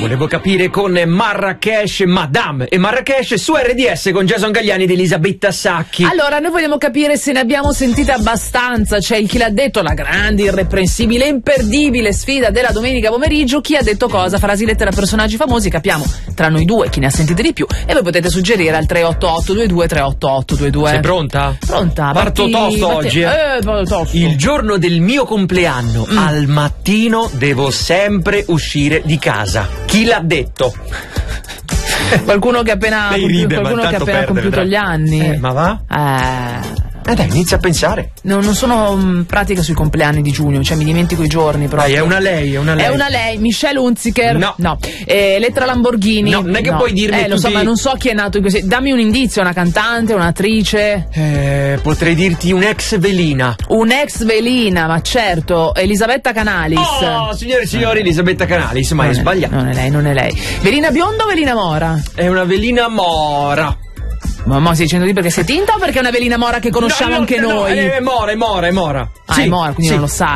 Volevo capire con Marrakesh, Madame e Marrakesh su RDS con Jason Gagliani ed Elisabetta Sacchi. Allora, noi vogliamo capire se ne abbiamo sentite abbastanza. C'è il chi l'ha detto, la grande, irreprensibile, imperdibile sfida della domenica pomeriggio. Chi ha detto cosa? Frasi lette da personaggi famosi. Capiamo tra noi due chi ne ha sentite di più e voi potete suggerire al 38822 38822. Sei pronta? Pronta. Parto tosto oggi. Tosto. Il giorno del mio compleanno, al mattino devo sempre uscire di casa. Chi l'ha detto? Qualcuno che ha appena compiuto gli anni. Ma va? Dai, inizia a pensare. No, non sono pratica sui compleanni di giugno, cioè mi dimentico i giorni proprio. Dai, è una lei. È una lei, Michelle Hunziker. No. Elettra Lamborghini. No, non è che puoi dirmi lo so, ma non so chi è nato in questi. Dammi un indizio, una cantante, un'attrice. Potrei dirti un'ex velina. Un'ex velina, ma certo, Elisabetta Canalis. Oh, signore e signori, Elisabetta Canalis, ma è sbagliato. Non è lei. Velina bionda o velina mora? È una velina mora. Ma stai dicendo di perché sei tinta o perché è una velina mora che conosciamo anche noi? È mora. Ah, sì, è mora, quindi non lo sai.